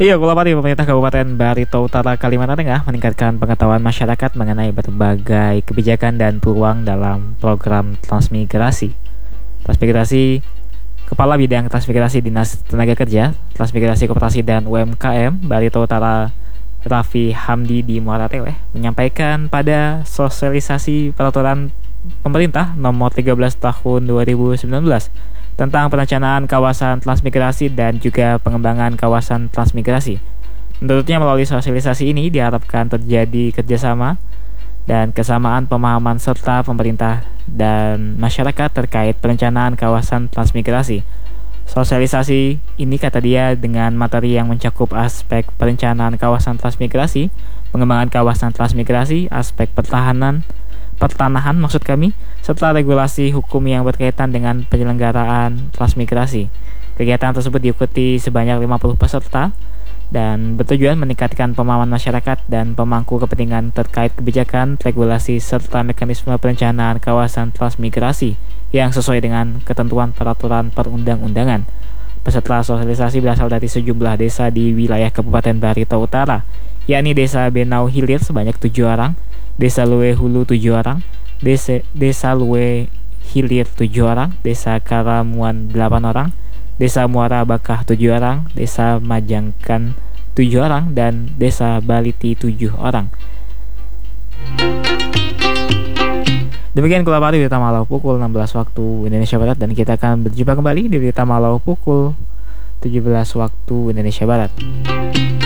Iya, Kulapati, pemerintah Kabupaten Barito Utara, Kalimantan Tengah meningkatkan pengetahuan masyarakat mengenai berbagai kebijakan dan peluang dalam program transmigrasi. Transmigrasi, Kepala Bidang Transmigrasi Dinas Tenaga Kerja, Transmigrasi Koperasi dan UMKM Barito Utara, Raffi Hamdi di Muara Teweh, menyampaikan pada sosialisasi peraturan pemerintah nomor 13 tahun 2019 tentang perencanaan kawasan transmigrasi dan juga pengembangan kawasan transmigrasi. Menurutnya melalui sosialisasi ini diharapkan terjadi kerjasama dan kesamaan pemahaman serta pemerintah dan masyarakat terkait perencanaan kawasan transmigrasi. Sosialisasi ini, kata dia, dengan materi yang mencakup aspek perencanaan kawasan transmigrasi, pengembangan kawasan transmigrasi, aspek pertanahan maksud kami, serta regulasi hukum yang berkaitan dengan penyelenggaraan transmigrasi. Kegiatan tersebut diikuti sebanyak 50 peserta dan bertujuan meningkatkan pemahaman masyarakat dan pemangku kepentingan terkait kebijakan, regulasi, serta mekanisme perencanaan kawasan transmigrasi yang sesuai dengan ketentuan peraturan perundang-undangan. Peserta sosialisasi berasal dari sejumlah desa di wilayah Kabupaten Barito Utara, yakni Desa Benau Hilir sebanyak 7 orang, Desa Lue Hulu 7 orang, Desa Lue Hilir 7 orang, Desa Karamuan 8 orang, Desa Muara Bakah 7 orang, Desa Majangkan 7 orang, dan Desa Baliti 7 orang. Demikian Kulapati Berita Malau pukul 16 waktu Indonesia Barat, dan kita akan berjumpa kembali di Berita Malau pukul 17 waktu Indonesia Barat.